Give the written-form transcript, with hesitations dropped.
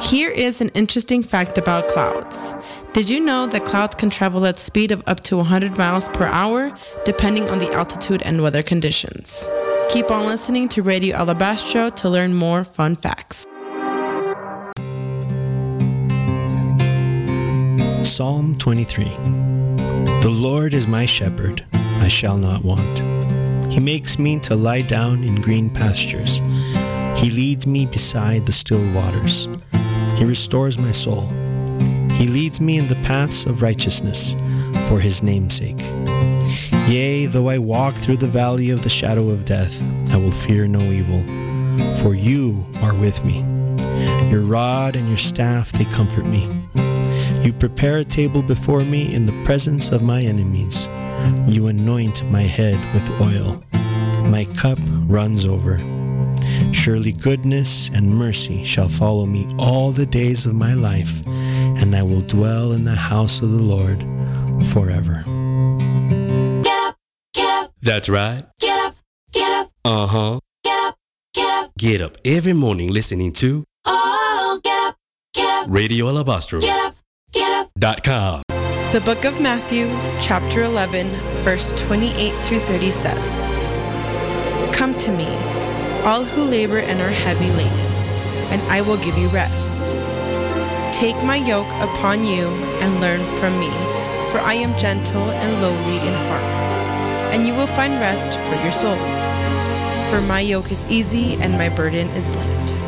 Here is an interesting fact about clouds. Did you know that clouds can travel at speed of up to 100 miles per hour, depending on the altitude and weather conditions? Keep on listening to Radio Alabastro to learn more fun facts. Psalm 23. The Lord is my shepherd, I shall not want. He makes me to lie down in green pastures. He leads me beside the still waters. He restores my soul. He leads me in the paths of righteousness for his name's sake. Yea, though I walk through the valley of the shadow of death, I will fear no evil, for you are with me. Your rod and your staff, they comfort me. You prepare a table before me in the presence of my enemies. You anoint my head with oil. My cup runs over. Surely goodness and mercy shall follow me all the days of my life, and I will dwell in the house of the Lord forever. Get up, get up. That's right. Get up, get up. Uh-huh. Get up, get up. Get up every morning listening to Oh, get up, get up. Radio Alabastro. Get up, get up. .com. The book of Matthew, chapter 11, verse 28 through 30 says, Come to me, all who labor and are heavy laden, and I will give you rest. Take my yoke upon you and learn from me, for I am gentle and lowly in heart, and you will find rest for your souls. For my yoke is easy and my burden is light.